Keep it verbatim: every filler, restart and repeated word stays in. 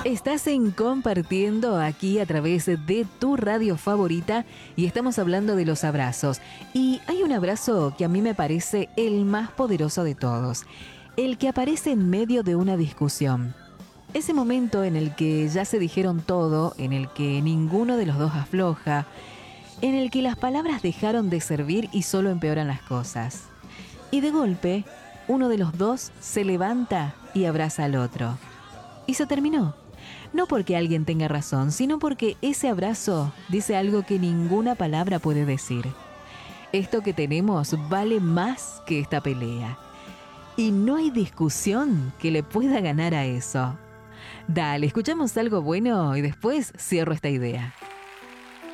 Estás en Compartiendo aquí a través de tu radio favorita y estamos hablando de los abrazos. Y hay un abrazo que a mí me parece el más poderoso de todos, el que aparece en medio de una discusión. Ese momento en el que ya se dijeron todo, en el que ninguno de los dos afloja, en el que las palabras dejaron de servir y solo empeoran las cosas. Y de golpe, uno de los dos se levanta y abraza al otro. Y se terminó. No porque alguien tenga razón, sino porque ese abrazo dice algo que ninguna palabra puede decir. Esto que tenemos vale más que esta pelea. Y no hay discusión que le pueda ganar a eso. Dale, escuchamos algo bueno y después cierro esta idea.